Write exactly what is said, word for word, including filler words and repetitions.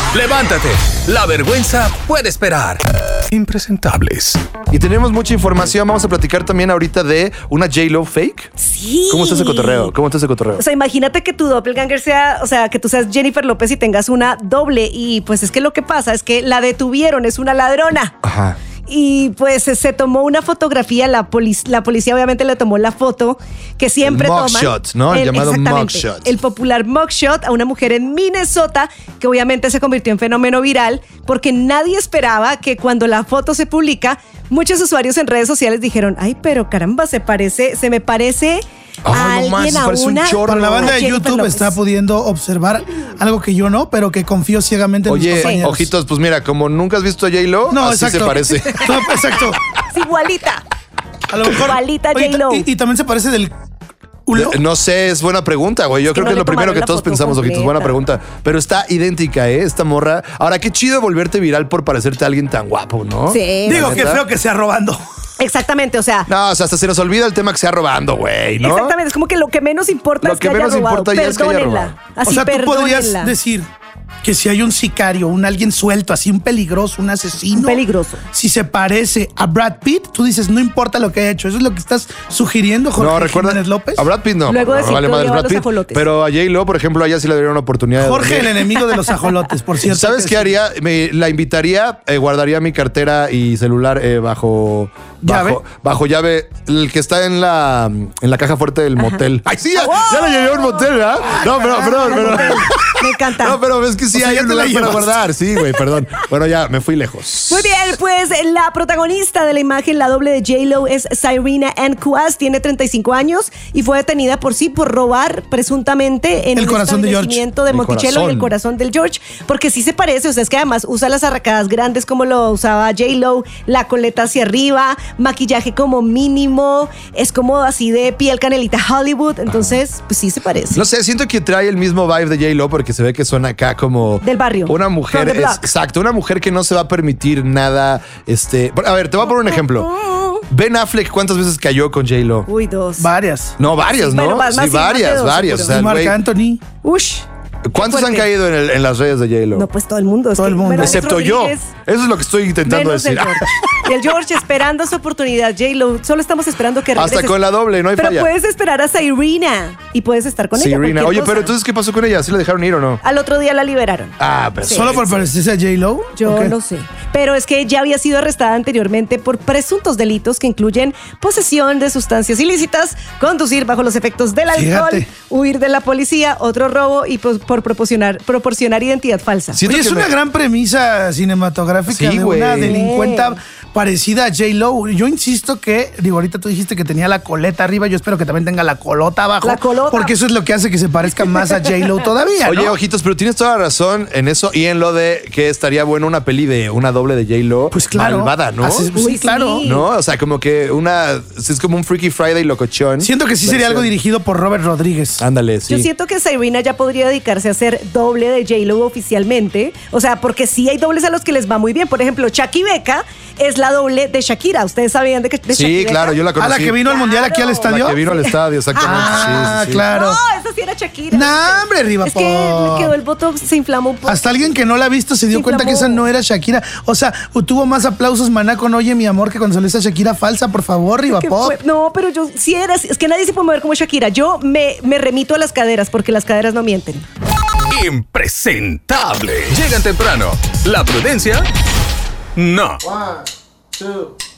Levántate, la vergüenza puede esperar. Impresentables. Y tenemos mucha información. Vamos a platicar también ahorita de una J-Lo fake. Sí. ¿Cómo está ese cotorreo? ¿Cómo está ese cotorreo? O sea, imagínate que tu doppelganger sea, o sea, que tú seas Jennifer López y tengas una doble. Y pues es que lo que pasa es que la detuvieron, es una ladrona. Ajá. Y pues se tomó una fotografía, la, polic- la policía obviamente le tomó la foto que siempre El toman. mugshot, ¿no? El llamado exactamente, mugshot. El popular mugshot a una mujer en Minnesota que obviamente se convirtió en fenómeno viral porque nadie esperaba que cuando la foto se publica, muchos usuarios en redes sociales dijeron, ay, pero caramba, se parece, se me parece... Oh, a no alguien, manches, a parece un una, chorro. Para la banda a de Jennifer YouTube López. está pudiendo observar algo que yo no, pero que confío ciegamente en mis Oye, compañeros. ojitos, pues mira, como nunca has visto a J-Lo, No, así exacto. se parece. No, exacto. Es igualita. A lo mejor. Igualita Oye, J-Lo. Y, y también se parece del culo. No sé, es buena pregunta, güey. Yo Es que creo no que es le lo primero tomaron que la todos foto pensamos, ojitos. Buena completa. pregunta. Pero está idéntica, ¿eh? Esta morra. Ahora, qué chido volverte viral por parecerte a alguien tan guapo, ¿no? Sí. Digo, ¿La que neta? feo que sea robando. Exactamente, o sea... No, o sea, hasta se nos olvida el tema que sea robando, güey, ¿no? Exactamente, es como que lo que menos importa Lo es que, que haya menos robado. importa ya es que haya Perdónenla. robado. Así, O sea, tú podrías perdónenla. decir que si hay un sicario, un alguien suelto, así un peligroso, un asesino. Un peligroso. Si se parece a Brad Pitt, tú dices, no importa lo que haya hecho. Eso es lo que estás sugiriendo, Jorge No, recuerda. Jiménez López. A Brad Pitt no. Luego de no, cinco vale madre lleva Brad los Pitt. ajolotes. Pero a J-Lo, por ejemplo, a ella sí le dieron una oportunidad. de Jorge, el dormir. enemigo de los ajolotes, por cierto. ¿Sabes qué haría? Me, la invitaría, eh, guardaría mi cartera y celular eh, bajo, ¿Llave? bajo bajo llave, el que está en la en la caja fuerte del motel. Ay, sí, ya, ya la llevé a un motel, ¿verdad? No, pero, perdón, perdón. Me encanta. No, pero es que sí O sea, hay ya un te la lugar para llevas. guardar. Sí, güey, perdón. Bueno, ya me fui lejos. Muy bien, pues la protagonista de la imagen, la doble de J-Lo, es Cyrena Ann Kuas, tiene treinta y cinco años y fue detenida por sí por robar presuntamente en El un corazón de George. establecimiento de El Monticello y corazón. el corazón del George, porque sí se parece, o sea, es que además usa las arracadas grandes como lo usaba J-Lo, la coleta hacia arriba, maquillaje como mínimo, es como así de piel canelita Hollywood, entonces pues sí se parece. No sé, siento que trae el mismo vibe de J-Lo porque se ve que suena acá como... Del barrio. Una mujer, From the es- block. exacto, una mujer que no se va a permitir nada, este... A ver, te voy a poner un ejemplo. Ben Affleck, ¿cuántas veces cayó con J-Lo? Uy, dos. Varias. No, varias, Sí, ¿no? bueno, más- más sí, sí, más de varias, dos, varias. O seguro. sea, Y el Marc güey- Anthony. Ush. ¿Cuántos han fuerte. caído en, el- en las redes de J-Lo? No, pues todo el mundo. es Todo que el mundo. Melanie Excepto yo. Rodríguez, Eso es lo que estoy intentando menos decir. el George. Y el George esperando su oportunidad. J-Lo, solo estamos esperando que regrese. Hasta con la doble, no hay Pero falla. puedes esperar a Cyrena y puedes estar con ella. Serena. cualquier Oye, cosa. pero entonces, ¿qué pasó con ella? ¿Sí la dejaron ir o no? Al otro día la liberaron. Ah, pero... Sí. ¿Solo por parecerse a J-Lo? Yo ¿O qué? no sé. Pero es que ya había sido arrestada anteriormente por presuntos delitos que incluyen posesión de sustancias ilícitas, conducir bajo los efectos del alcohol, Fíjate. huir de la policía, otro robo y pues, por proporcionar, proporcionar identidad falsa. Siento Oye, es que una me- gran premisa cinematográfica Sí, de güey. una delincuenta parecida a J-Lo. Yo insisto que, digo, ahorita tú dijiste que tenía la coleta arriba, yo espero que también tenga la colota abajo. La colota. Porque eso es lo que hace que se parezca más a J-Lo todavía, ¿no? Oye, ojitos, pero tienes toda la razón en eso y en lo de que estaría bueno una peli de una doble de J-Lo. Pues claro. Malvada, ¿no? Así- Uy, sí, claro. sí. ¿No? O sea, como que una... Es como un Freaky Friday locochón. Siento que sí sería Versión- algo dirigido por Robert Rodríguez. Ándale, sí. Yo siento que Cyrena ya podría dedicarse a ser doble de J-Lo oficialmente. O sea, porque sí hay dobles a los que les va muy bien. Por ejemplo, Shaki Becca es la doble de Shakira. ¿Ustedes sabían de que de Sí, Shaki Becca? claro, yo la ¿A conocí. la que vino al mundial aquí al Claro. estadio? La que vino al estadio, exactamente. Ah, sí, sí, sí. claro. No, esa sí era Shakira. Nah, hombre, Riva Es que le quedó el voto, se inflamó un poco. Hasta alguien que no la ha visto se dio Se cuenta que esa inflamó. no era Shakira. O sea, tuvo más aplausos Maná con Oye Mi Amor que cuando salió esa Shakira falsa, por favor, Riva Que Pop. fue- no, pero yo sí era. Es que nadie se puede mover como Shakira. Yo me, me remito a las caderas porque las caderas no mienten. Impresentable. Llegan temprano. La prudencia, no. One, two.